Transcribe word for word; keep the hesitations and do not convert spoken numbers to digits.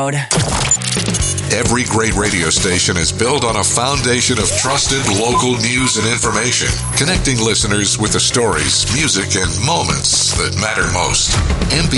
loud. Every great radio station is built on a foundation of trusted local news and information, connecting listeners with the stories, music, and moments that matter most. M P